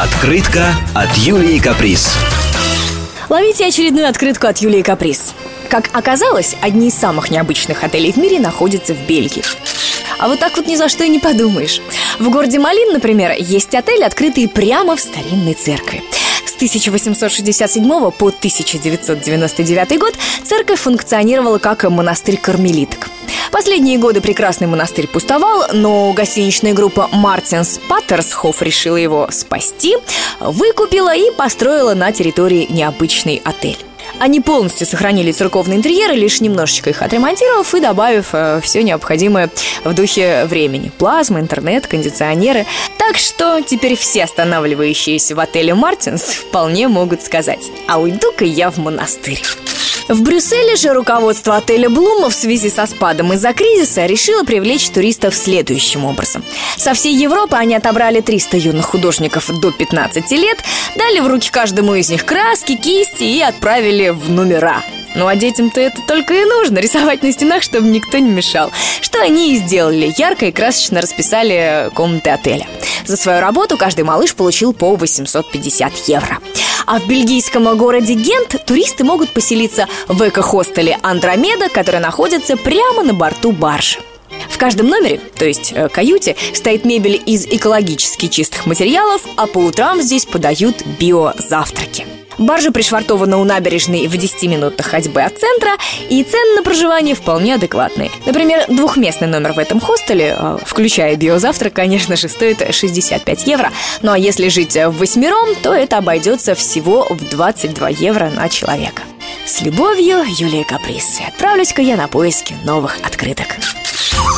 Открытка от Юлии Каприз. Ловите очередную открытку от Юлии Каприз. Как оказалось, одни из самых необычных отелей в мире находятся в Бельгии. А вот так вот ни за что и не подумаешь. В городе Малин, например, есть отель, открытый прямо в старинной церкви. С 1867 по 1999 год церковь функционировала как монастырь кармелиток. Последние годы прекрасный монастырь пустовал, но гостиничная группа Мартинс Паттерсхоф решила его спасти, выкупила и построила на территории необычный отель. Они полностью сохранили церковные интерьеры, лишь немножечко их отремонтировав и добавив все необходимое в духе времени. Плазма, интернет, кондиционеры. Так что теперь все останавливающиеся в отеле Мартинс вполне могут сказать: а уйду-ка я в монастырь. В Брюсселе же руководство отеля Блума в связи со спадом из-за кризиса решило привлечь туристов следующим образом. Со всей Европы они отобрали 300 юных художников до 15 лет, дали в руки каждому из них краски, кисти и отправили в номера. Ну а детям-то это только и нужно — рисовать на стенах, чтобы никто не мешал. Что они и сделали. Ярко и красочно расписали комнаты отеля. За свою работу каждый малыш получил по 850 евро. А в бельгийском городе Гент туристы могут поселиться в эко-хостеле «Андромеда», который находится прямо на борту баржи. В каждом номере, то есть каюте, стоит мебель из экологически чистых материалов, а по утрам здесь подают биозавтраки. Баржа пришвартована у набережной в 10 минутах ходьбы от центра, и цены на проживание вполне адекватные. Например, двухместный номер в этом хостеле, включая биозавтрак, конечно же, стоит 65 евро. Ну а если жить ввосьмером, то это обойдется всего в 22 евро на человека. С любовью, Юлия Каприз. Отправлюсь-ка я на поиски новых открыток.